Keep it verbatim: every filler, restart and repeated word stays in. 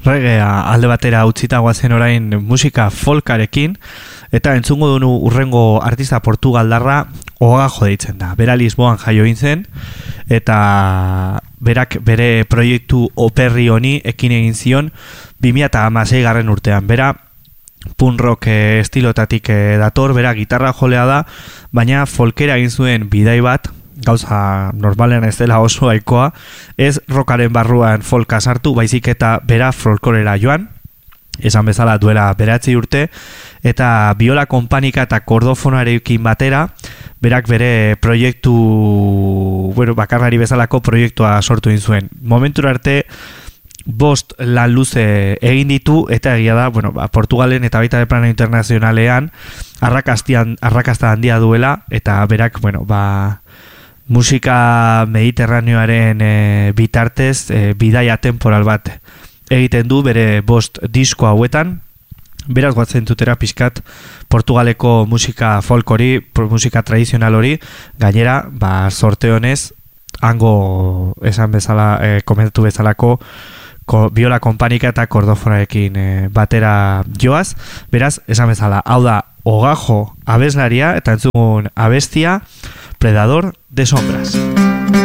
reggaea alde batera utzita guazen orain musika folkarekin, eta entzungo dunu urrengo artista portugaldarra Ogajo deitzen da. Bera Lisboan jaio egin zen, eta berak bere proiektu operri honi ekin egin zion bi mila hamasei garren urtean. Bera punk rock estilotatik dator, bera gitarra jolea da, baina folkera egin zuen bidai bat, gauza normalean ez dela oso aikoa, ez rockaren barruan folka sartu, baizik eta bera folklorera joan, esan bezala duela beratzi urte, eta biola konpanika eta kordofonarekin batera, berak bere proiektu, bueno, bakarrari bezalako proiektua sortu egin zuen. Momentura arte, bost lan luze egin ditu, eta egia da, bueno, ba, Portugalen eta baita plano internazionalean arrakasta handia duela, eta berak, bueno, ba, musika mediterraneoaren e, bitartez e, bidaia temporal bat egiten du bere bost disko hauetan. Beraz guatzen tutera pixkat Portugaleko musika folk hori, musika tradizional hori, gainera, ba, sorte honez, hango esan bezala, e, komentatu bezalako ko, biola konpanika eta kordofonarekin e, batera joaz. Beraz, esan bezala, hau da Ogajo abeslaria, eta entzugun abestia Predador de sombras.